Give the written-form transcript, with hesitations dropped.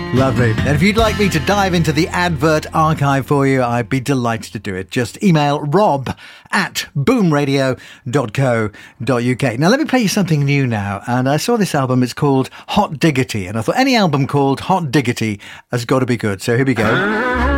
Lovely. And if you'd like me to dive into the advert archive for you, I'd be delighted to do it. Just email rob@boomradio.co.uk. Now, let me play you something new now. And I saw this album. It's called Hot Diggity. And I thought any album called Hot Diggity has got to be good. So here we go.